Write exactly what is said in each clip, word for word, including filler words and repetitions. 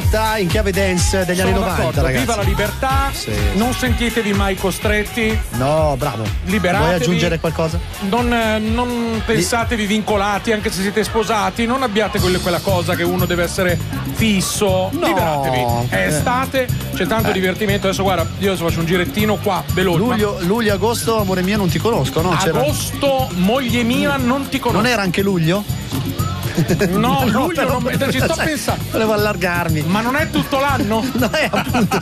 libertà in chiave dance degli Sono anni novanta, d'accordo, ragazzi. viva la libertà, Sì. non sentitevi mai costretti, No, bravo. liberatevi. Vuoi aggiungere qualcosa? Non, eh, non pensatevi vincolati anche se siete sposati, non abbiate quelle- quella cosa che uno deve essere fisso, No. liberatevi. È Eh. estate, c'è tanto divertimento. Adesso guarda, io adesso faccio un girettino qua, veloce. Luglio, luglio, agosto, amore mio, non ti conosco, no? Ma C'era- agosto, moglie mia, non ti conosco. Non era anche luglio? No, luglio, però- non, ci sto sai, pensando. Volevo allargarmi. Ma non è tutto l'anno? No, è appunto.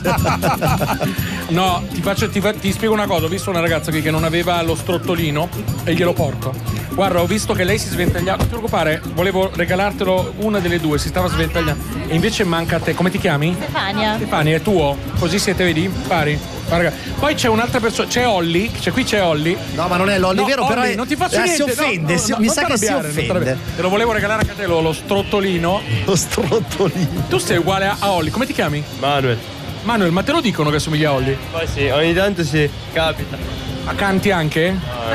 No, ti, faccio, ti, fa- ti spiego una cosa. Ho visto una ragazza qui che non aveva lo strottolino e glielo porto. Guarda, ho visto che lei si sventagliava. Non ti preoccupare, volevo regalartelo una delle due, si stava sventagliando. E invece manca a te. Come ti chiami? Stefania. Stefani, è tuo? Così siete, vedi? Pari. Guarda, poi c'è un'altra persona, c'è Olli, c'è qui c'è Olli. No, ma non è l'Olli, No, vero? Però Olli, è- non ti faccio eh, niente. si offende, no, si- no, mi non sa che si t'arrabbiare, non offende. t'arrabbiare. Te lo volevo regalare anche a te, lo, lo strottolino. Lo strottolino. Tu sei uguale a, a Olli, come ti chiami? Manuel. Manuel, ma te lo dicono che somiglia a Olli? Poi sì, ogni tanto sì, capita. Ma canti anche?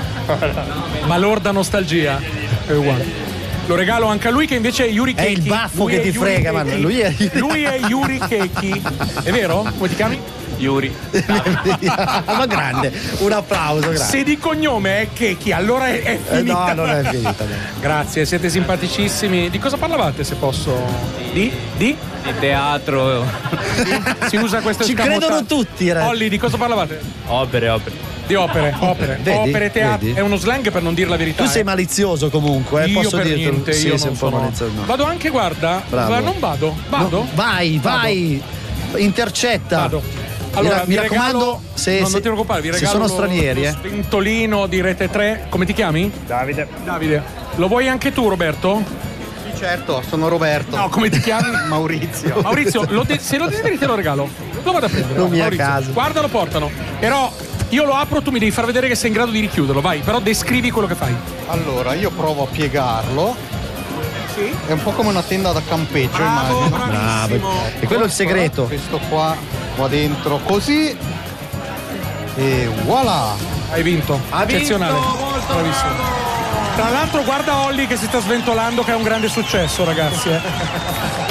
Ma lorda nostalgia. È uguale. Lo regalo anche a lui che invece è Yuri È Keiki. il baffo Lui che è ti Yuri frega, Keiki. ma lui è- Lui è Yuri Keiki. È vero? Come ti chiami? Yuri. Ma grande, un applauso, grazie. Se di cognome è Keiki, allora è, è Eh, finita. no, non è finita. no. Grazie, siete simpaticissimi. Di cosa parlavate, se posso? Di? Di? Di teatro, Si usa questo Ci escamotaggio. credono tutti, ragazzi. Olli, di cosa parlavate? opere, opere. Di opere, opere. Vedi? Opere, teatro. Vedi? È uno slang per non dire la verità. Tu sei eh. malizioso comunque, eh, Io posso per dirtelo. niente, Sì, io sei non un po' sono. malizioso. no. Vado anche, guarda. Bravo. Va- non vado. Vado? No, vai, Vado. vai. Intercetta. Vado. Allora, mi, vi raccomando, regalo, se, no, non se- ti preoccupare, vi se regalo sono lo- stranieri, lo eh. sventolino di Rete tre. Come ti chiami? Davide. Davide. Lo vuoi anche tu, Roberto? Sì, certo, sono Roberto. No, come ti chiami? Maurizio. Maurizio, lo de- se lo desideri te lo regalo. Lo vado a prendere. Non mi a Maurizio, caso. Guarda, lo portano. Però io lo apro, tu mi devi far vedere che sei in grado di richiuderlo. Vai, però descrivi quello che fai. Allora, io provo a piegarlo. Sì. È un po' come una tenda da campeggio, Bravo, immagino. bravissimo. E quello è il segreto. Questo qua qua dentro così. E voilà. Hai vinto. Eccezionale. Bravissimo. Tra l'altro guarda Olli che si sta sventolando, che è un grande successo, ragazzi. eh.